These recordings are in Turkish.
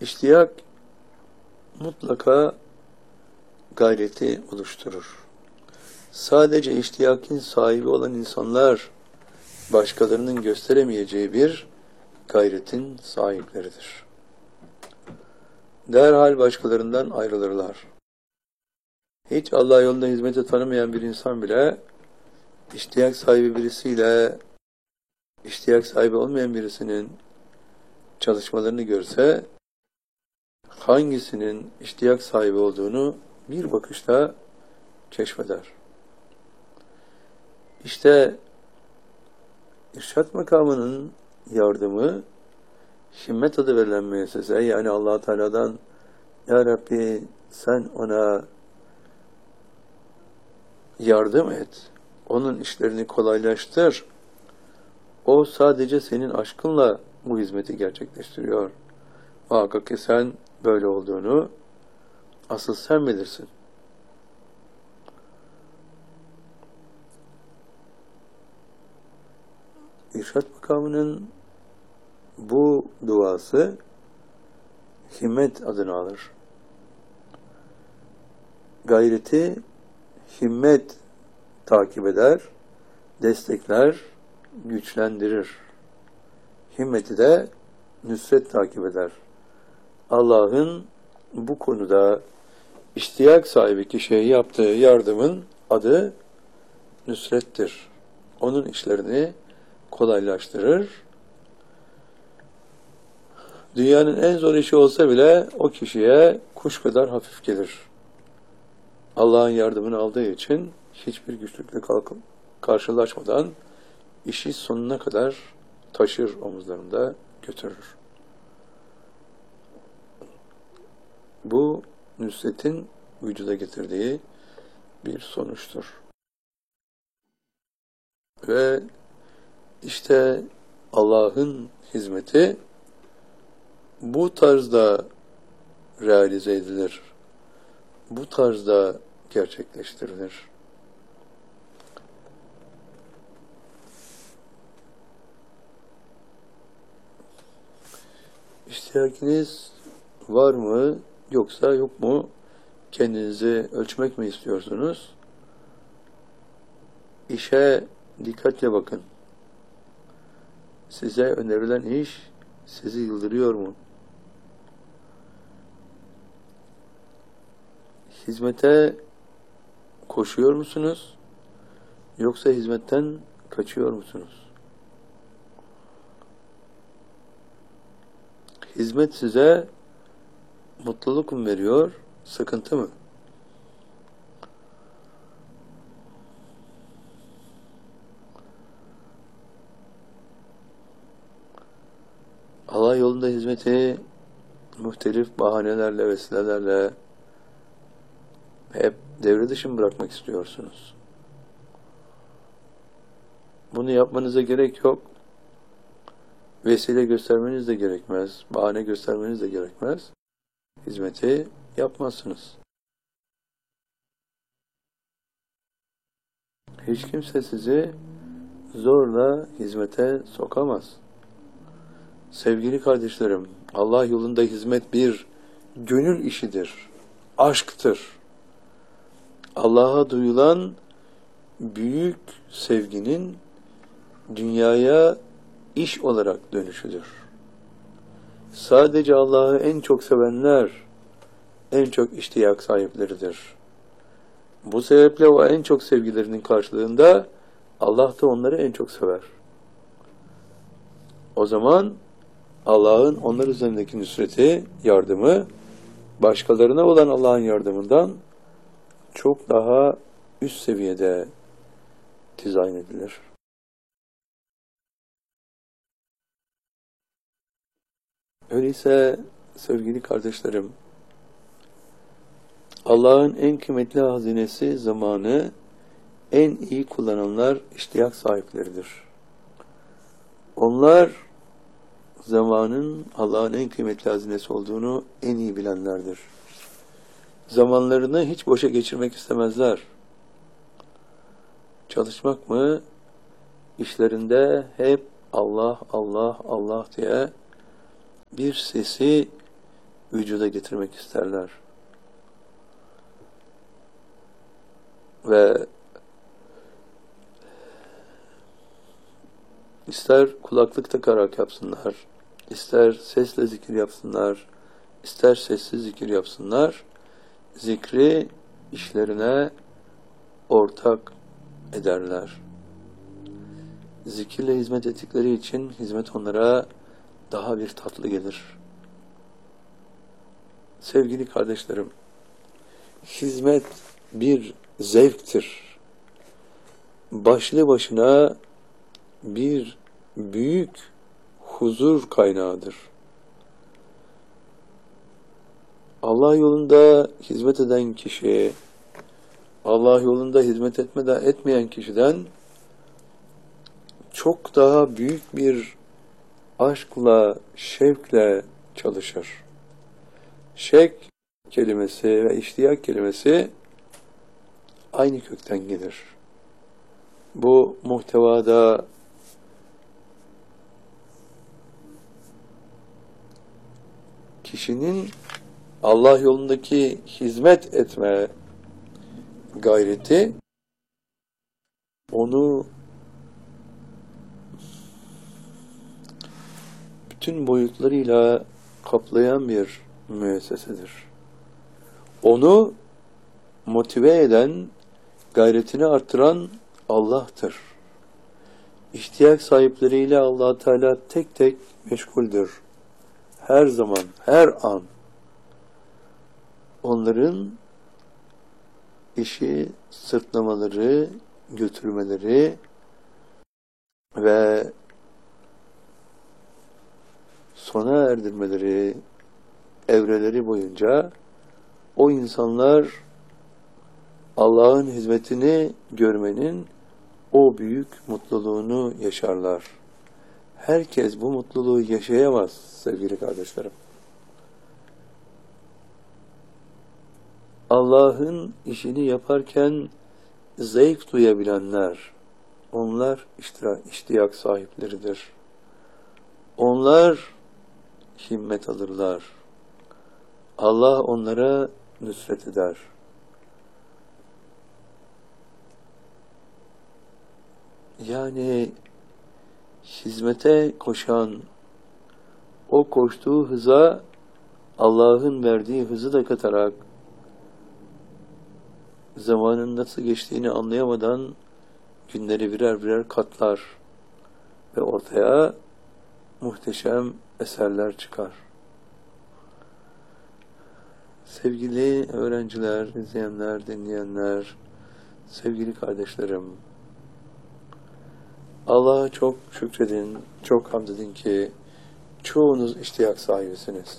İştiyak mutlaka gayreti oluşturur. Sadece iştiyakin sahibi olan insanlar başkalarının gösteremeyeceği bir gayretin sahipleridir. Derhal başkalarından ayrılırlar. Hiç Allah yolunda hizmeti tanımayan bir insan bile iştiyak sahibi birisiyle iştiyak sahibi olmayan birisinin çalışmalarını görse hangisinin iştiyak sahibi olduğunu bir bakışta keşfeder. İşte irşad makamının yardımı himmet adı verilen müessese, yani Allah Teala'dan Ya Rabbi sen ona yardım et, onun işlerini kolaylaştır. O sadece senin aşkınla bu hizmeti gerçekleştiriyor. Muhakkak ki sen böyle olduğunu asıl sen bilirsin. İrşad makamının bu duası himmet adını alır. Gayreti himmet takip eder, destekler, güçlendirir. Himmeti de nüsret takip eder. Allah'ın bu konuda iştiyak sahibi kişiye yaptığı yardımın adı nüsrettir. Onun işlerini kolaylaştırır. Dünyanın en zor işi olsa bile o kişiye kuş kadar hafif gelir. Allah'ın yardımını aldığı için hiçbir güçlükle karşılaşmadan işi sonuna kadar taşır, omuzlarında götürür. Bu nüsretin vücuda getirdiği bir sonuçtur. Ve işte Allah'ın hizmeti bu tarzda realize edilir. Bu tarzda gerçekleştirilir. İhtiyacınız var mı yoksa yok mu? Kendinizi ölçmek mi istiyorsunuz? İşe dikkatle bakın. Size önerilen iş sizi yıldırıyor mu? Hizmete koşuyor musunuz? Yoksa hizmetten kaçıyor musunuz? Hizmet size mutluluk mu veriyor, sıkıntı mı? Allah yolunda hizmeti muhtelif bahanelerle, vesilelerle hep devre dışı mı bırakmak istiyorsunuz? Bunu yapmanıza gerek yok. Vesile göstermeniz de gerekmez. Bahane göstermeniz de gerekmez. Hizmeti yapmazsınız. Hiç kimse sizi zorla hizmete sokamaz. Sevgili kardeşlerim, Allah yolunda hizmet bir gönül işidir, aşktır. Allah'a duyulan büyük sevginin dünyaya iş olarak dönüşüdür. Sadece Allah'ı en çok sevenler en çok iştiyak sahipleridir. Bu sebeple o en çok sevgilerinin karşılığında Allah da onları en çok sever. O zaman Allah'ın onlar üzerindeki nüsreti, yardımı başkalarına olan Allah'ın yardımından çok daha üst seviyede dizayn edilir. Öyleyse sevgili kardeşlerim, Allah'ın en kıymetli hazinesi zamanı en iyi kullananlar iştiyak sahipleridir. Onlar zamanın Allah'ın en kıymetli hazinesi olduğunu en iyi bilenlerdir. Zamanlarını hiç boşa geçirmek istemezler. Çalışmak mı? İşlerinde hep Allah, Allah, Allah diye bir sesi vücuda getirmek isterler. Ve ister kulaklık takarak yapsınlar, ister sesle zikir yapsınlar, ister sessiz zikir yapsınlar, zikri işlerine ortak ederler. Zikirle hizmet ettikleri için hizmet onlara daha bir tatlı gelir. Sevgili kardeşlerim, hizmet bir zevktir. Başlı başına bir büyük huzur kaynağıdır. Allah yolunda hizmet eden kişi, Allah yolunda hizmet etmeyen kişiden çok daha büyük bir aşkla, şevkle çalışır. Şevk kelimesi ve iştiyak kelimesi aynı kökten gelir. Bu muhtevada kişinin Allah yolundaki hizmet etme gayreti onu bütün boyutlarıyla kaplayan bir müessesedir. Onu motive eden, gayretini artıran Allah'tır. İhtiyaç sahipleriyle Allah Teala tek tek meşguldür. Her zaman, her an. Onların işi sırtlamaları, götürmeleri ve sona erdirmeleri evreleri boyunca o insanlar Allah'ın hizmetini görmenin o büyük mutluluğunu yaşarlar. Herkes bu mutluluğu yaşayamaz sevgili kardeşlerim. Allah'ın işini yaparken zevk duyabilenler, onlar iştiyak sahipleridir. Onlar himmet alırlar. Allah onlara nusret eder. Yani hizmete koşan, o koştuğu hıza Allah'ın verdiği hızı da katarak zamanın nasıl geçtiğini anlayamadan günleri birer birer katlar ve ortaya muhteşem eserler çıkar. Sevgili öğrenciler, izleyenler, dinleyenler, sevgili kardeşlerim, Allah'a çok şükredin, çok hamd edin ki çoğunuz iştiyak sahibisiniz.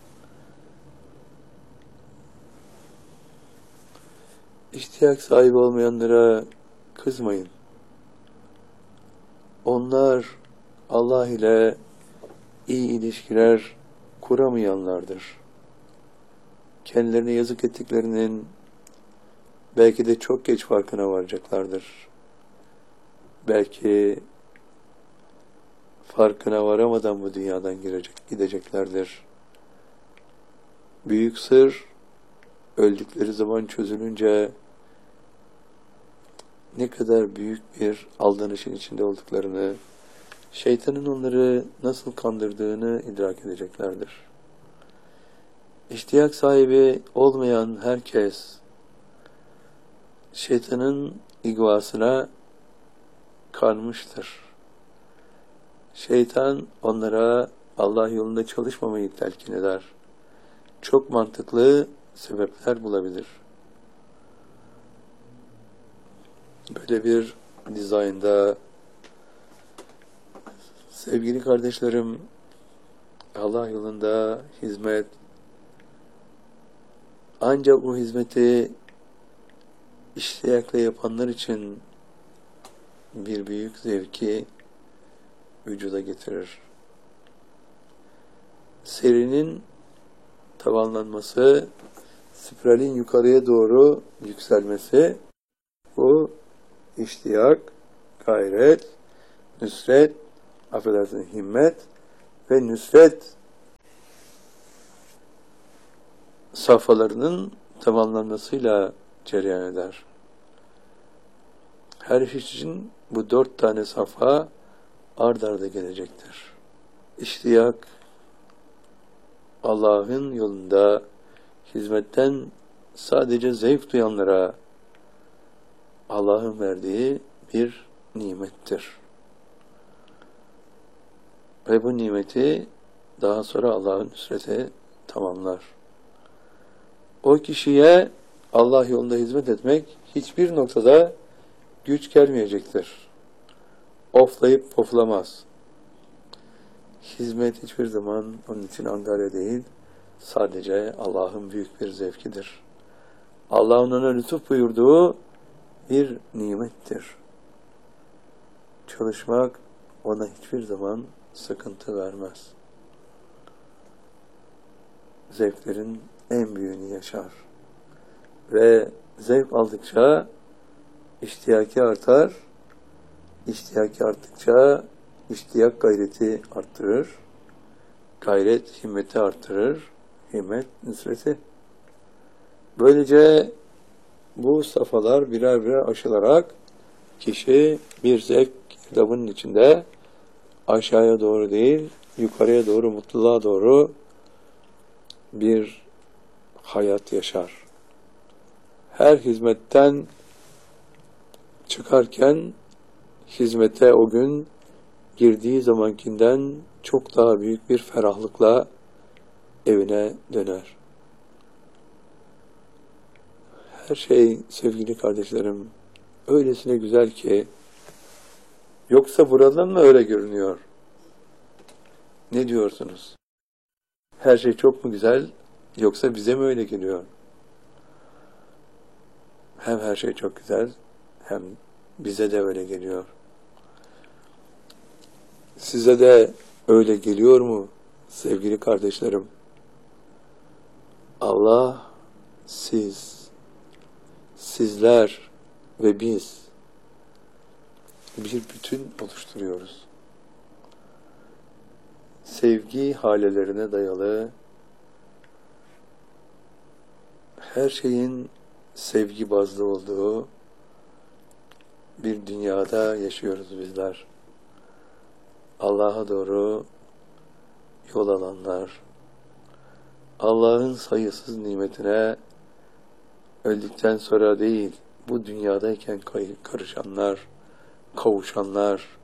İştiyak sahibi olmayanlara kızmayın. Onlar Allah ile iyi ilişkiler kuramayanlardır. Kendilerine yazık ettiklerinin belki de çok geç farkına varacaklardır. Belki farkına varamadan bu dünyadan gideceklerdir. Büyük sır öldükleri zaman çözülünce ne kadar büyük bir aldanışın içinde olduklarını, şeytanın onları nasıl kandırdığını idrak edeceklerdir. İştiyak sahibi olmayan herkes şeytanın igvasına kanmıştır. Şeytan onlara Allah yolunda çalışmamayı telkin eder. Çok mantıklı sebepler bulabilir. Böyle bir dizaynda sevgili kardeşlerim, Allah yolunda hizmet ancak o hizmeti iştiyakla yapanlar için bir büyük zevki vücuda getirir. Serinin tavanlanması, spiralin yukarıya doğru yükselmesi, bu iştiyak, gayret, nüsret, himmet ve nüsret safhalarının tamamlanmasıyla cereyan eder. Her iş için bu 4 tane safha ard arda gelecektir. İştiyak, Allah'ın yolunda hizmetten sadece zevk duyanlara Allah'ın verdiği bir nimettir. Ve bu nimeti daha sonra Allah'ın nusreti tamamlar. O kişiye Allah yolunda hizmet etmek hiçbir noktada güç gelmeyecektir. Oflayıp poflamaz. Hizmet hiçbir zaman onun için angarya değil, sadece Allah'ın büyük bir zevkidir. Allah'ın ona lütuf buyurduğu bir nimettir. Çalışmak ona hiçbir zaman sıkıntı vermez. Zevklerin en büyüğünü yaşar. Ve zevk aldıkça iştiyaki artar. İştiyaki arttıkça iştiyak gayreti arttırır. Gayret himmeti arttırır. Himmet nusreti. Böylece bu safhalar birer birer aşılarak kişi bir zevk girdabının içinde aşağıya doğru değil, yukarıya doğru, mutluluğa doğru bir hayat yaşar. Her hizmetten çıkarken hizmete o gün girdiği zamankinden çok daha büyük bir ferahlıkla evine döner. Her şey sevgili kardeşlerim öylesine güzel ki, yoksa buradan mı öyle görünüyor? Ne diyorsunuz? Her şey çok mu güzel, yoksa bize mi öyle geliyor? Hem her şey çok güzel, hem bize de öyle geliyor. Size de öyle geliyor mu sevgili kardeşlerim? Allah, siz, sizler ve biz bir bütün oluşturuyoruz. Sevgi halelerine dayalı, her şeyin sevgi bazlı olduğu bir dünyada yaşıyoruz bizler. Allah'a doğru yol alanlar, Allah'ın sayısız nimetine öldükten sonra değil, bu dünyadayken karışanlar, kavuşanlar,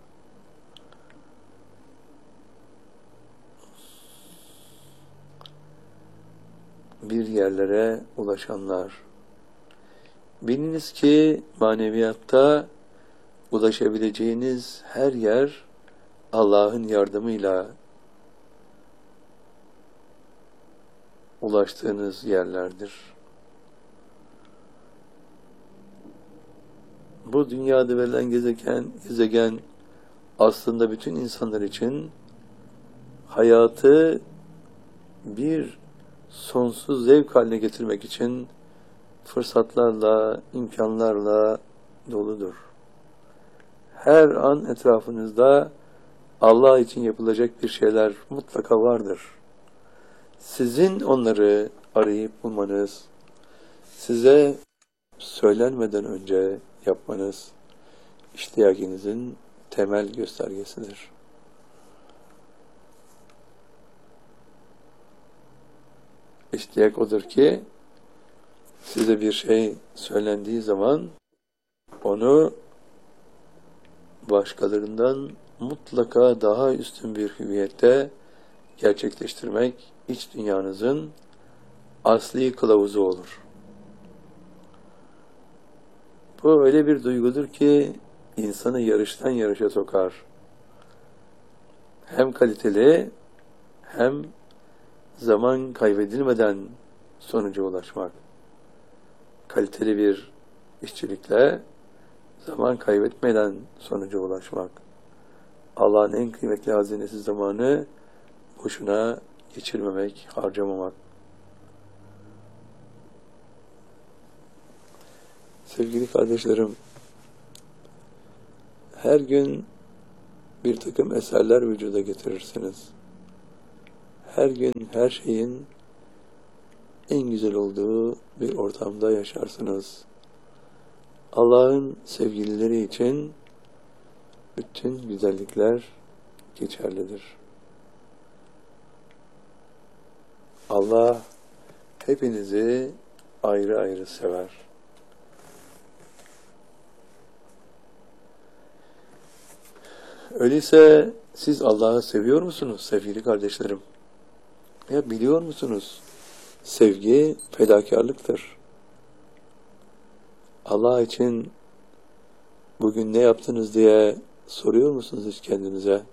bir yerlere ulaşanlar. Biliniz ki maneviyatta ulaşabileceğiniz her yer Allah'ın yardımıyla ulaştığınız yerlerdir. Bu dünyada verilen gezegen aslında bütün insanlar için hayatı bir sonsuz zevk haline getirmek için fırsatlarla, imkanlarla doludur. Her an etrafınızda Allah için yapılacak bir şeyler mutlaka vardır. Sizin onları arayıp bulmanız, size söylenmeden önce yapmanız, iştiyakinizin temel göstergesidir. İştiyak odur ki, size bir şey söylendiği zaman onu başkalarından mutlaka daha üstün bir hüviyette gerçekleştirmek iç dünyanızın asli kılavuzu olur. Bu öyle bir duygudur ki insanı yarıştan yarışa sokar. Hem kaliteli hem zaman kaybedilmeden sonuca ulaşmak. Kaliteli bir işçilikle zaman kaybetmeden sonuca ulaşmak. Allah'ın en kıymetli hazinesi zamanı boşuna geçirmemek, harcamamak. Sevgili kardeşlerim, her gün bir takım eserler vücuda getirirsiniz. Her gün her şeyin en güzel olduğu bir ortamda yaşarsınız. Allah'ın sevgilileri için bütün güzellikler geçerlidir. Allah hepinizi ayrı ayrı sever. Öyleyse siz Allah'ı seviyor musunuz sevgili kardeşlerim? Ya biliyor musunuz? Sevgi fedakarlıktır. Allah için bugün ne yaptınız diye soruyor musunuz hiç kendinize?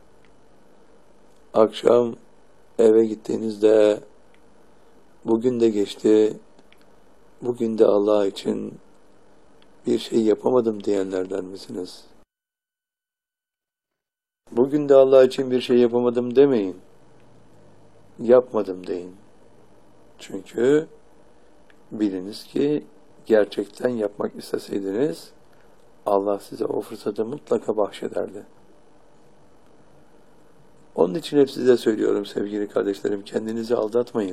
Akşam eve gittiğinizde bugün de geçti, bugün de Allah için bir şey yapamadım diyenlerden misiniz? Bugün de Allah için bir şey yapamadım demeyin. Yapmadım deyin. Çünkü biliniz ki gerçekten yapmak isteseydiniz Allah size o fırsatı mutlaka bahşederdi. Onun için hep size söylüyorum sevgili kardeşlerim, kendinizi aldatmayın.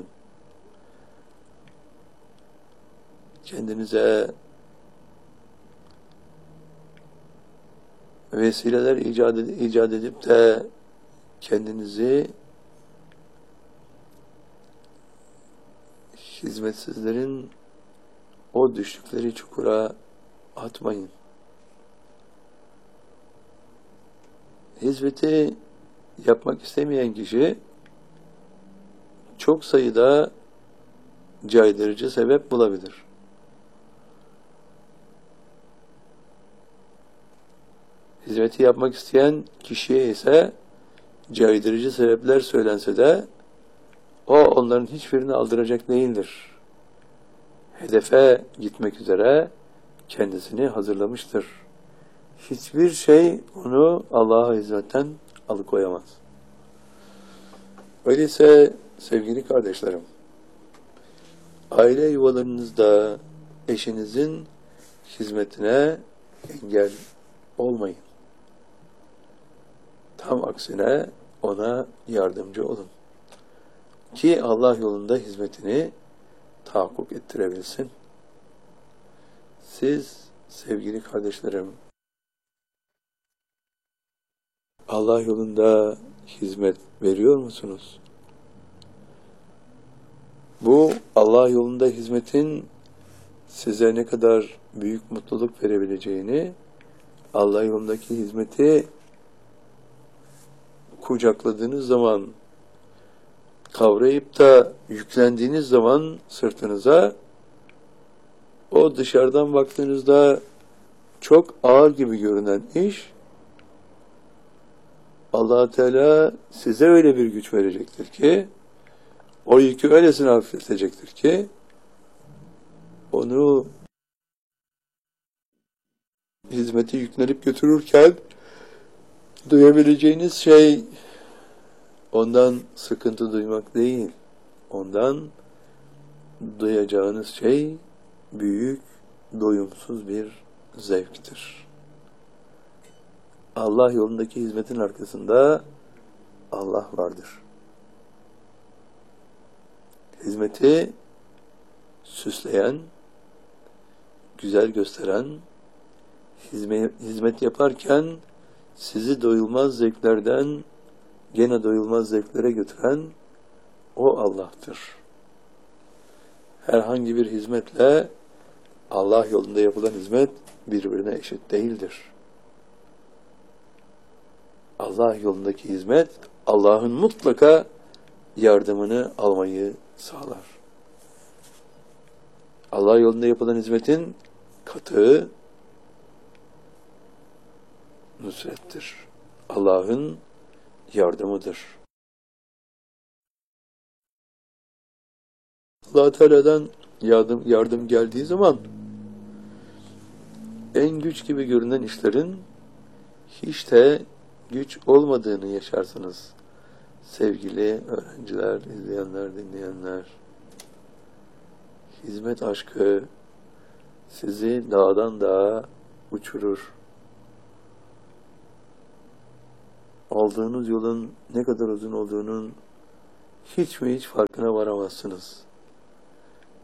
Kendinize vesileler icat edip de kendinizi hizmetsizlerin o düştükleri çukura atmayın. Hizmeti yapmak istemeyen kişi çok sayıda caydırıcı sebep bulabilir. Hizmeti yapmak isteyen kişiye ise caydırıcı sebepler söylense de o onların hiçbirini aldıracak değildir. Hedefe gitmek üzere kendisini hazırlamıştır. Hiçbir şey onu Allah'a hizmetten alıkoyamaz. Öyleyse sevgili kardeşlerim, aile yuvalarınızda eşinizin hizmetine engel olmayın. Tam aksine ona yardımcı olun. Ki Allah yolunda hizmetini tahakkuk ettirebilsin. Siz sevgili kardeşlerim, Allah yolunda hizmet veriyor musunuz? Bu Allah yolunda hizmetin size ne kadar büyük mutluluk verebileceğini, Allah yolundaki hizmeti kucakladığınız zaman, kavrayıp da yüklendiğiniz zaman sırtınıza, o dışarıdan baktığınızda çok ağır gibi görünen iş, Allah Teala size öyle bir güç verecektir ki, o yükü öylesine hafifletecektir ki, onu hizmeti yüklenip götürürken duyabileceğiniz şey ondan sıkıntı duymak değil. Ondan duyacağınız şey büyük, doyumsuz bir zevktir. Allah yolundaki hizmetin arkasında Allah vardır. Hizmeti süsleyen, güzel gösteren, hizmet yaparken sizi doyulmaz zevklerden gene doyulmaz zevklere götüren o Allah'tır. Herhangi bir hizmetle Allah yolunda yapılan hizmet birbirine eşit değildir. Allah yolundaki hizmet Allah'ın mutlaka yardımını almayı sağlar. Allah yolunda yapılan hizmetin katığı nusrettir. Allah'ın yardımıdır. Allah Teala'dan yardım geldiği zaman en güç gibi görünen işlerin hiç de güç olmadığını yaşarsınız. Sevgili öğrenciler, izleyenler, dinleyenler, hizmet aşkı sizi dağdan dağa uçurur. Aldığınız yolun ne kadar uzun olduğunun hiç farkına varamazsınız.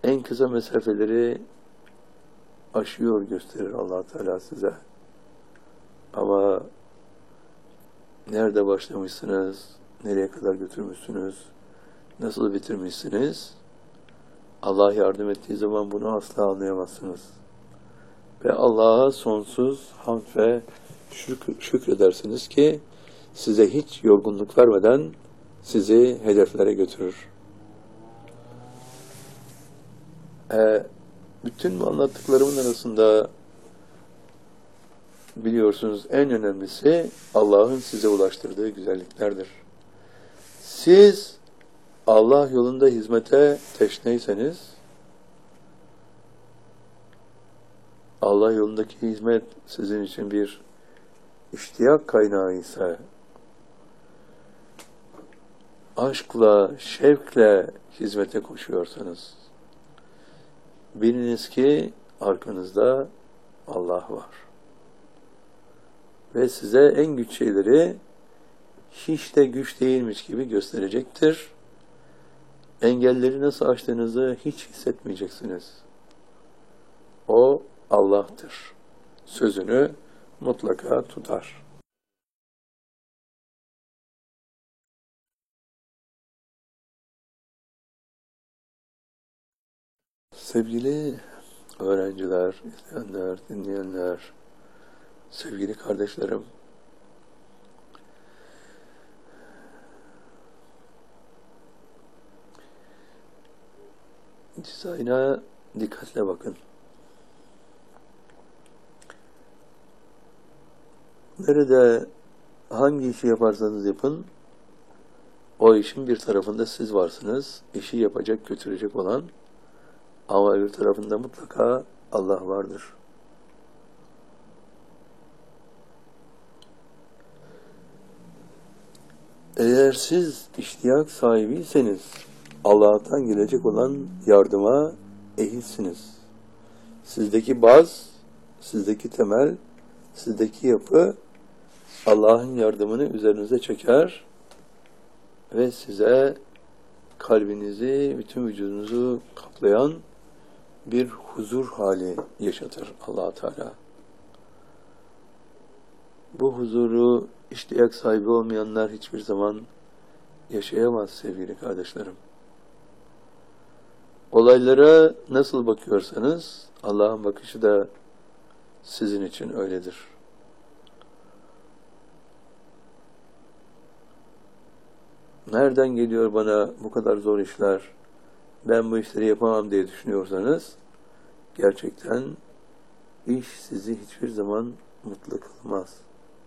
en kısa mesafeleri aşıyor gösterir Allah Teala size. Ama nerede başlamışsınız, nereye kadar götürmüşsünüz, nasıl bitirmişsiniz, Allah yardım ettiği zaman bunu asla anlayamazsınız. Ve Allah'a sonsuz hamd ve şükredersiniz ki size hiç yorgunluk vermeden sizi hedeflere götürür. Bütün bu anlattıklarımın arasında biliyorsunuz en önemlisi Allah'ın size ulaştırdığı güzelliklerdir. Siz Allah yolunda hizmete teşneyseniz, Allah yolundaki hizmet sizin için bir iştiyak kaynağı ise, aşkla, şevkle hizmete koşuyorsanız, biliniz ki arkanızda Allah var. Ve size en güç şeyleri hiç de güç değilmiş gibi gösterecektir. Engelleri nasıl aştığınızı hiç hissetmeyeceksiniz. O Allah'tır. Sözünü mutlaka tutar. Sevgili öğrenciler, izleyenler, dinleyenler, sevgili kardeşlerim, dizayna dikkatle bakın. Nerede hangi işi yaparsanız yapın, o işin bir tarafında siz varsınız, işi yapacak, götürecek olan, ama öbür tarafında mutlaka Allah vardır. Eğer siz iştiyak sahibiyseniz, Allah'tan gelecek olan yardıma ehilsiniz. Sizdeki baz, sizdeki temel, sizdeki yapı Allah'ın yardımını üzerinize çeker ve size kalbinizi, bütün vücudunuzu kaplayan bir huzur hali yaşatır Allah Teala. Bu huzuru iştiyak sahibi olmayanlar hiçbir zaman yaşayamaz sevgili kardeşlerim. Olaylara nasıl bakıyorsanız Allah'ın bakışı da sizin için öyledir. Nereden geliyor bana bu kadar zor işler, ben bu işleri yapamam diye düşünüyorsanız, gerçekten iş sizi hiçbir zaman mutlu kılmaz.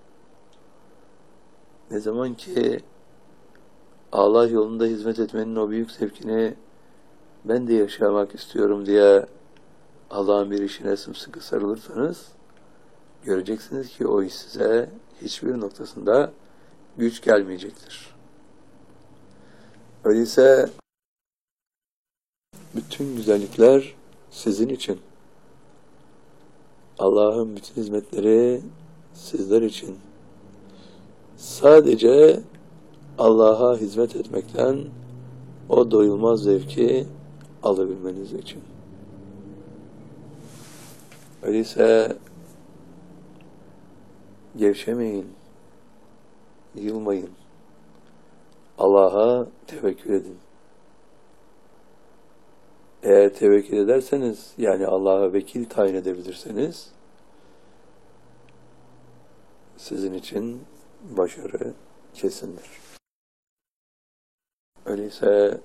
Ne zaman ki Allah yolunda hizmet etmenin o büyük zevkini ben de yaşamak istiyorum diye Allah'ın bir işine sımsıkı sarılırsanız, göreceksiniz ki o iş size hiçbir noktasında güç gelmeyecektir. Öyleyse bütün güzellikler sizin için. Allah'ın bütün hizmetleri sizler için. Sadece Allah'a hizmet etmekten o doyulmaz zevki alabilmeniz için. Öyleyse gevşemeyin, yılmayın. Allah'a tevekkül edin. Eğer tevekkül ederseniz, yani Allah'a vekil tayin edebilirseniz, sizin için başarı kesindir. Öyleyse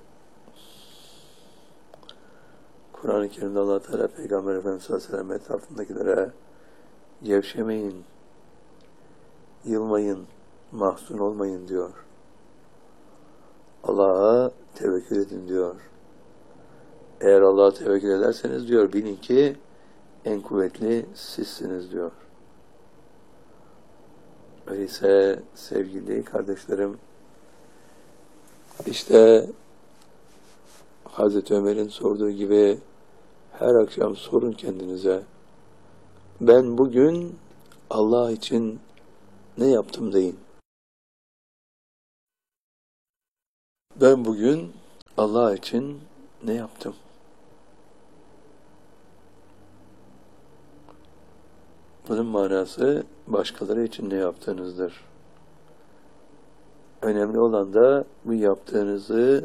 Kur'an-ı Kerim'de Allah Teala Peygamber Efendimiz sallallahu aleyhi ve sellem etrafındakilere gevşemeyin, yılmayın, mahzun olmayın diyor. Allah'a tevekkül edin diyor. Eğer Allah'a tevekkül ederseniz diyor, bilin ki en kuvvetli sizsiniz diyor. Öyleyse sevgili kardeşlerim, işte Hazreti Ömer'in sorduğu gibi her akşam sorun kendinize. Ben bugün Allah için ne yaptım deyin. Ben bugün Allah için ne yaptım? Bunun manası başkaları için ne yaptığınızdır. Önemli olan da bu yaptığınızı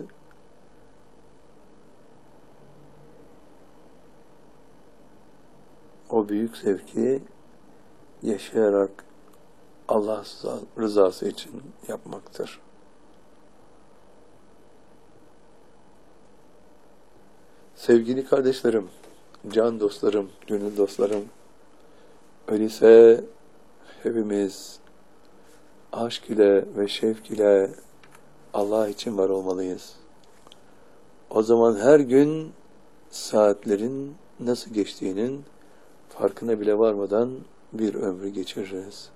o büyük zevki yaşayarak Allah rızası için yapmaktır. Sevgili kardeşlerim, can dostlarım, gönül dostlarım, öyleyse hepimiz aşk ile ve şevk ile Allah için var olmalıyız. O zaman her gün saatlerin nasıl geçtiğinin farkına bile varmadan bir ömrü geçiririz.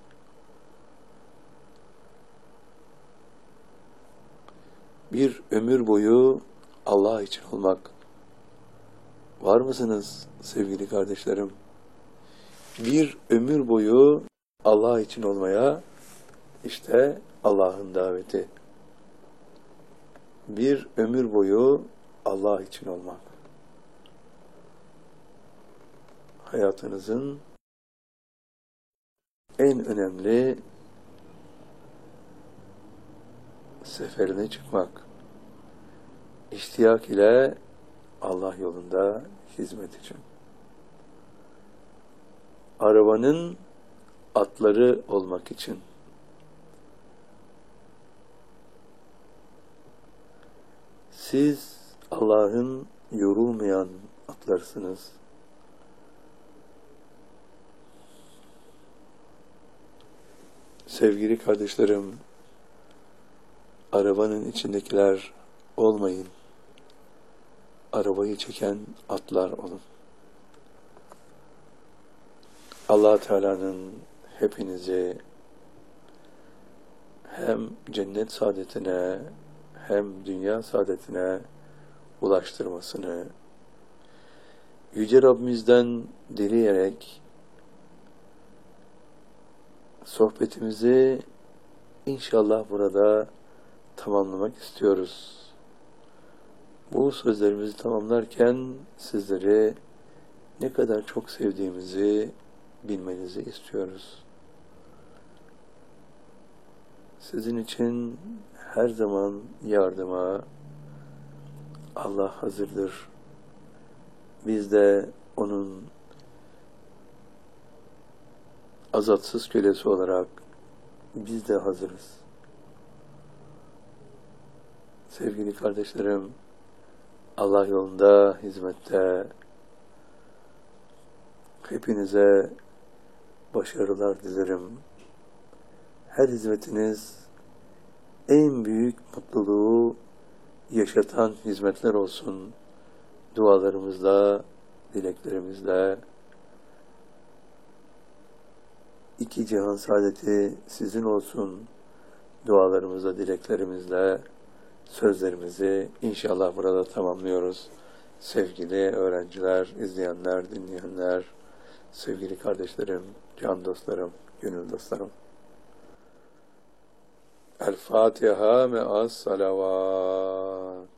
Bir ömür boyu Allah için olmak. Var mısınız sevgili kardeşlerim? Bir ömür boyu Allah için olmaya işte Allah'ın daveti. Bir ömür boyu Allah için olmak. Hayatınızın en önemli seferine çıkmak. İştiyak ile Allah yolunda hizmet için. Arabanın atları olmak için. Siz Allah'ın yorulmayan atlarsınız. Sevgili kardeşlerim, arabanın içindekiler olmayın. Arabayı çeken atlar olun. Allah Teala'nın hepinizi hem cennet saadetine hem dünya saadetine ulaştırmasını Yüce Rabbimizden dileyerek sohbetimizi inşallah burada tamamlamak istiyoruz. Bu sözlerimizi tamamlarken sizleri ne kadar çok sevdiğimizi bilmenizi istiyoruz. Sizin için her zaman yardıma Allah hazırdır. Biz de onun azatsız kölesi olarak biz de hazırız. Sevgili kardeşlerim, Allah yolunda hizmette hepinize başarılar dilerim. Her hizmetiniz en büyük mutluluğu yaşatan hizmetler olsun. Dualarımızla, dileklerimizle iki cihan saadeti sizin olsun. Dualarımızla, dileklerimizle sözlerimizi inşallah burada tamamlıyoruz. Sevgili öğrenciler, izleyenler, dinleyenler, sevgili kardeşlerim, can dostlarım, gönül dostlarım. El Fatiha me'as salavat.